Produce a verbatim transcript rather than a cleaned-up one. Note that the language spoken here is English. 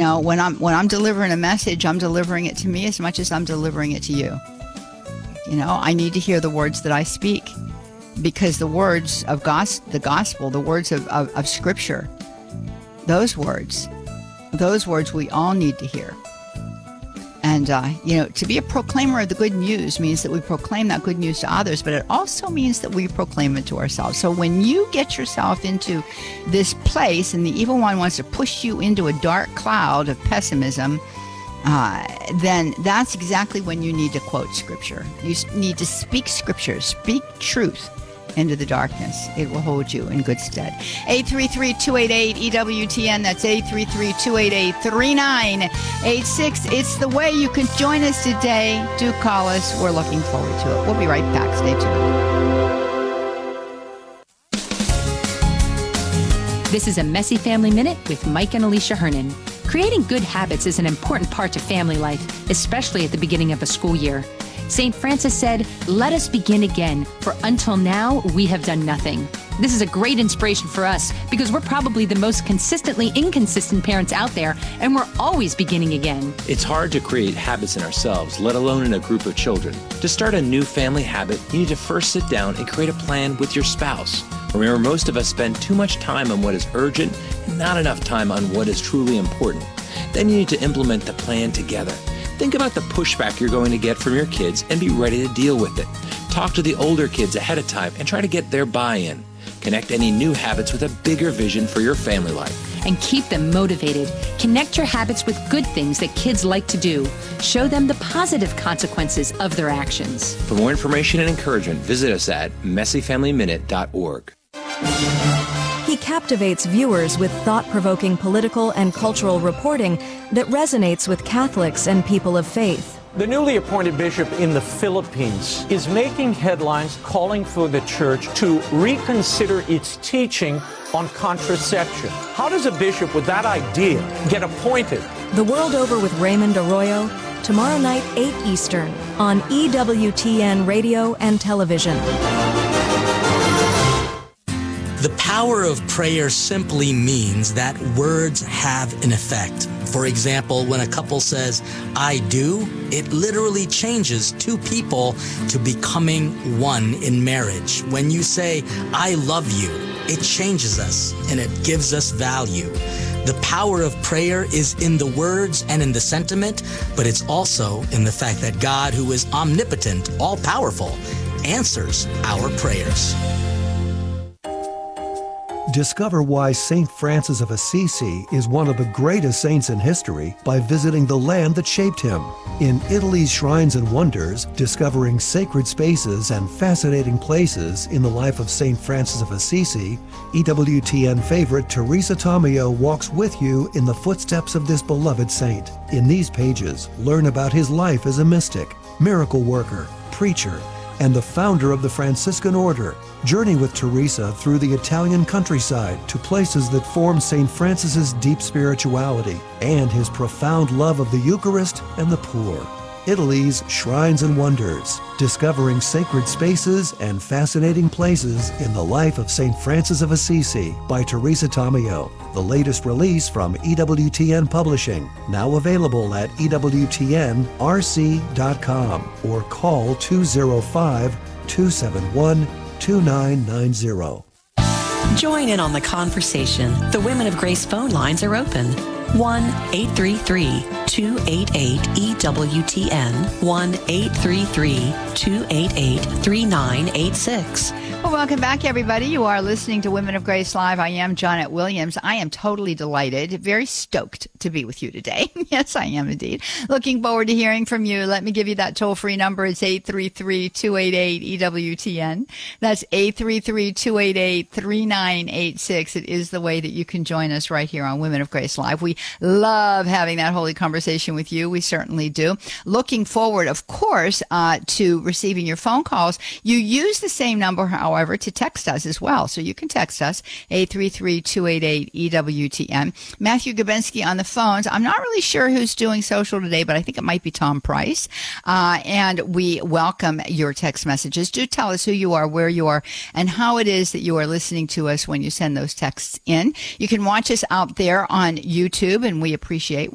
know, when I'm when I'm delivering a message, I'm delivering it to me as much as I'm delivering it to you. You know, I need to hear the words that I speak, because the words of gos- the gospel, the words of, of, of Scripture, those words, those words we all need to hear. And, uh, you know, to be a proclaimer of the good news means that we proclaim that good news to others, but it also means that we proclaim it to ourselves. So when you get yourself into this place and the evil one wants to push you into a dark cloud of pessimism, uh, then that's exactly when you need to quote Scripture. You need to speak Scripture, speak truth into the darkness. It will hold you in good stead. eight three three, two eight eight, E W T N. That's eight three three, two eight eight, three nine eight six. It's the way you can join us today. Do call us. We're looking forward to it. We'll be right back. Stay tuned. This is a Messy Family Minute with Mike and Alicia Hernon. Creating good habits is an important part of family life, especially at the beginning of a school year. Saint Francis said, "Let us begin again, for until now we have done nothing." This is a great inspiration for us because we're probably the most consistently inconsistent parents out there, and we're always beginning again. It's hard to create habits in ourselves, let alone in a group of children. To start a new family habit, you need to first sit down and create a plan with your spouse. Remember, most of us spend too much time on what is urgent and not enough time on what is truly important. Then you need to implement the plan together. Think about the pushback you're going to get from your kids and be ready to deal with it. Talk to the older kids ahead of time and try to get their buy-in. Connect any new habits with a bigger vision for your family life. And keep them motivated. Connect your habits with good things that kids like to do. Show them the positive consequences of their actions. For more information and encouragement, visit us at messy family minute dot org. He captivates viewers with thought-provoking political and cultural reporting that resonates with Catholics and people of faith. The newly appointed bishop in the Philippines is making headlines calling for the church to reconsider its teaching on contraception. How does a bishop with that idea get appointed? The World Over with Raymond Arroyo, tomorrow night, eight Eastern, on E W T N Radio and Television. The power of prayer simply means that words have an effect. For example, when a couple says, "I do," it literally changes two people to becoming one in marriage. When you say, "I love you," it changes us and it gives us value. The power of prayer is in the words and in the sentiment, but it's also in the fact that God, who is omnipotent, all-powerful, answers our prayers. Discover why Saint Francis of Assisi is one of the greatest saints in history by visiting the land that shaped him. In Italy's Shrines and Wonders, discovering sacred spaces and fascinating places in the life of Saint Francis of Assisi, E W T N favorite Teresa Tomeo walks with you in the footsteps of this beloved saint. In these pages, learn about his life as a mystic, miracle worker, preacher, and the founder of the Franciscan Order. Journey with Teresa through the Italian countryside to places that form Saint Francis's deep spirituality and his profound love of the Eucharist and the poor. Italy's Shrines and Wonders, discovering sacred spaces and fascinating places in the life of Saint Francis of Assisi by Teresa Tomeo. The latest release from E W T N Publishing, now available at E W T N R C dot com or call two oh five, two seven one, two nine nine zero. Join in on the conversation. The Women of Grace phone lines are open. one eight three three, two eight eight, E W T N, one eight three three, two eight eight, three nine eight six. Well, welcome back, everybody. You are listening to Women of Grace Live. I am Janet Williams. I am totally delighted, very stoked to be with you today. Yes, I am indeed. Looking forward to hearing from you. Let me give you that toll-free number. It's eight three three, two eight eight, E W T N. That's eight three three, two eight eight, three nine eight six. It is the way that you can join us right here on Women of Grace Live. We love having that holy conversation with you. We certainly do. Looking forward, of course, uh, to receiving your phone calls. You use the same number, however, to text us as well. So you can text us, eight three three, two eight eight, E W T N. Matthew Gabinski on the phones. I'm not really sure who's doing social today, but I think it might be Tom Price. Uh, and we welcome your text messages. Do tell us who you are, where you are, and how it is that you are listening to us when you send those texts in. You can watch us out there on YouTube, and we appreciate